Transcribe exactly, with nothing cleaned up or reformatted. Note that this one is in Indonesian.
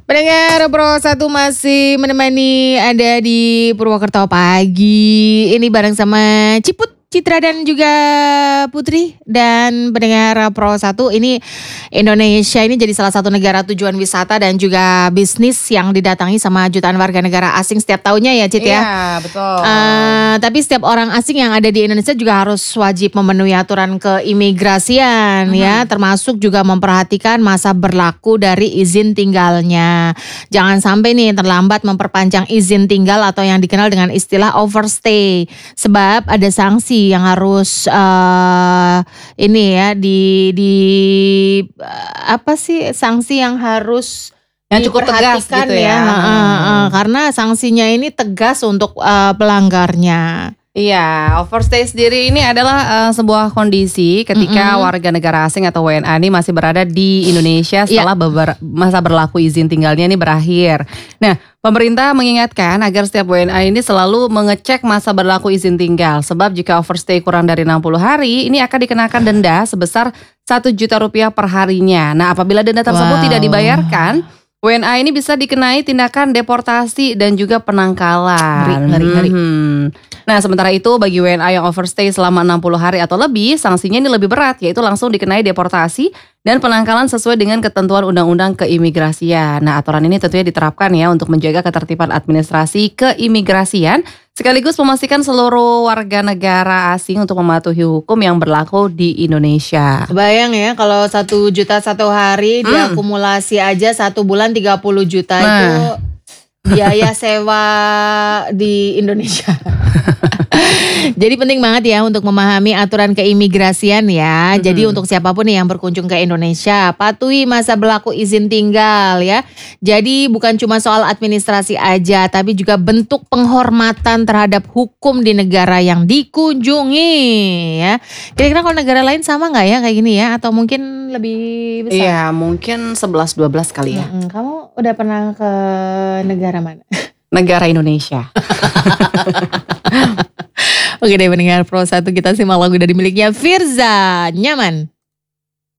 Pendengar Pro satu masih menemani Anda di Purwokerto pagi. Ini bareng sama Ciput, Citra dan juga Putri. Dan pendengar Pro satu, ini Indonesia ini jadi salah satu negara tujuan wisata dan juga bisnis yang didatangi sama jutaan warga negara asing setiap tahunnya ya, Cit ya. Iya, betul. Uh, tapi setiap orang asing yang ada di Indonesia juga harus wajib memenuhi aturan keimigrasian hmm. ya, termasuk juga memperhatikan masa berlaku dari izin tinggalnya. Jangan sampai nih terlambat memperpanjang izin tinggal atau yang dikenal dengan istilah overstay. Sebab ada sanksi yang harus uh, ini ya di di uh, apa sih sanksi yang harus yang cukup tegas gitu ya. ya. Uh, uh, uh, karena sanksinya ini tegas untuk uh, pelanggarnya. Iya, overstay sendiri ini adalah uh, sebuah kondisi ketika mm-hmm. warga negara asing atau W N A ini masih berada di Indonesia setelah yeah. beber- masa berlaku izin tinggalnya ini berakhir. Nah, pemerintah mengingatkan agar setiap W N A ini selalu mengecek masa berlaku izin tinggal. Sebab jika overstay kurang dari enam puluh hari, ini akan dikenakan denda sebesar satu juta rupiah per harinya. Nah, apabila denda tersebut wow. tidak dibayarkan, W N A ini bisa dikenai tindakan deportasi dan juga penangkalan. Ngeri, ngeri. Hmm. Nah, sementara itu bagi W N A yang overstay selama enam puluh hari atau lebih, sanksinya ini lebih berat, yaitu langsung dikenai deportasi dan penangkalan sesuai dengan ketentuan Undang-Undang Keimigrasian. Nah, aturan ini tentunya diterapkan ya untuk menjaga ketertiban administrasi keimigrasian, sekaligus memastikan seluruh warga negara asing untuk mematuhi hukum yang berlaku di Indonesia. Bayang ya, kalau satu juta satu hari hmm. diakumulasi aja satu bulan tiga puluh juta nah. itu biaya sewa di Indonesia. Jadi penting banget ya untuk memahami aturan keimigrasian ya. Mm-hmm. Jadi untuk siapapun yang berkunjung ke Indonesia, patuhi masa berlaku izin tinggal ya. Jadi bukan cuma soal administrasi aja, tapi juga bentuk penghormatan terhadap hukum di negara yang dikunjungi ya. Kira-kira kalau negara lain sama nggak ya kayak gini ya? Atau mungkin lebih besar? Iya, mungkin sebelas dua belas kali ya. Hmm, kamu udah pernah ke negara mana? Negara Indonesia. Oke deh pendengar Pro satu, kita simak lagu dari miliknya Firza, Nyaman.